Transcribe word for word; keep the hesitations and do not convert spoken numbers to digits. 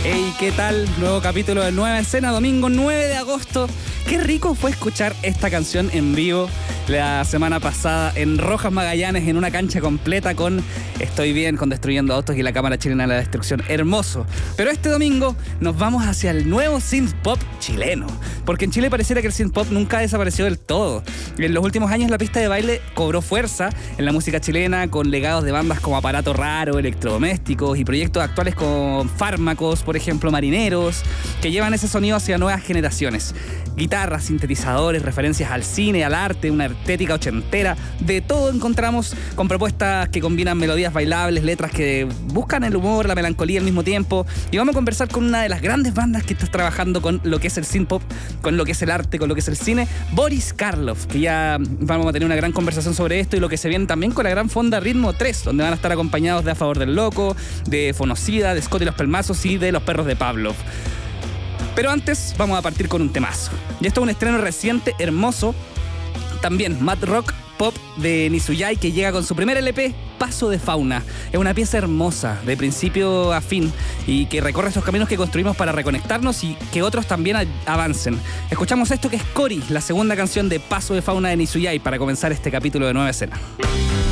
Hey, ¿qué tal? Nuevo capítulo de Nueva Escena, domingo nueve de agosto. Qué rico fue escuchar esta canción en vivo la semana pasada en Rojas Magallanes, en una cancha completa con Estoy Bien, con Destruyendo Autos y la Cámara Chilena de la Destrucción. Hermoso. Pero este domingo nos vamos hacia el nuevo synth pop chileno, porque en Chile pareciera que el synth pop nunca desapareció del todo. En los últimos años la pista de baile cobró fuerza en la música chilena, con legados de bandas como Aparato Raro, Electrodomésticos y proyectos actuales con Fármacos, por ejemplo Marineros, que llevan ese sonido hacia nuevas generaciones. Guitarras, sintetizadores, referencias al cine, al arte, una estética ochentera, de todo encontramos, con propuestas que combinan melodías bailables, letras que buscan el humor, la melancolía al mismo tiempo. Y vamos a conversar con una de las grandes bandas que está trabajando con lo que es el synth pop, con lo que es el arte, con lo que es el cine, Boris Karloff, que ya vamos a tener una gran conversación sobre esto y lo que se viene también con la gran fonda Ritmo tres, donde van a estar acompañados de A Favor del Loco, de Fonocida, de Scott y los Pelmazos y de Los Perros de Pavlov. Pero antes vamos a partir con un temazo. Y esto es un estreno reciente, hermoso, también mad rock pop de Nisuyai, que llega con su primer L P, Paso de Fauna. Es una pieza hermosa, de principio a fin, y que recorre esos caminos que construimos para reconectarnos y que otros también avancen. Escuchamos esto que es Cori, la segunda canción de Paso de Fauna de Nisuyai, para comenzar este capítulo de Nueva Escena.